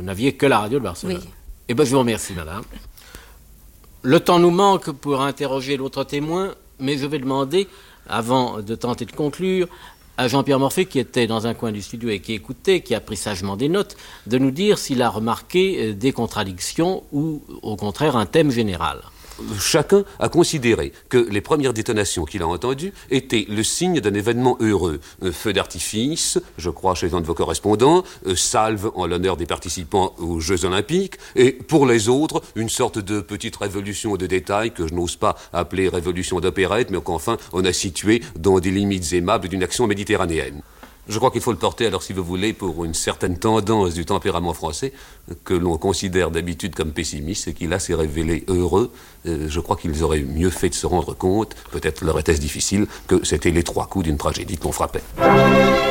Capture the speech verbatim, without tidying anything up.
n'aviez que la radio de Barcelone. Oui. Eh bien, je vous remercie, madame. Le temps nous manque pour interroger l'autre témoin, mais je vais demander, avant de tenter de conclure, à Jean-Pierre Morphée, qui était dans un coin du studio et qui écoutait, qui a pris sagement des notes, de nous dire s'il a remarqué des contradictions ou, au contraire, un thème général. Chacun a considéré que les premières détonations qu'il a entendues étaient le signe d'un événement heureux. Euh, feu d'artifice, je crois chez un de vos correspondants, euh, salve en l'honneur des participants aux Jeux Olympiques, et pour les autres, une sorte de petite révolution de détail que je n'ose pas appeler révolution d'opérette, mais qu'enfin on a situé dans des limites aimables d'une action méditerranéenne. Je crois qu'il faut le porter, alors si vous voulez, pour une certaine tendance du tempérament français que l'on considère d'habitude comme pessimiste et qui là s'est révélé heureux. Euh, je crois qu'ils auraient mieux fait de se rendre compte, peut-être leur était-ce difficile, que c'était les trois coups d'une tragédie qu'on frappait.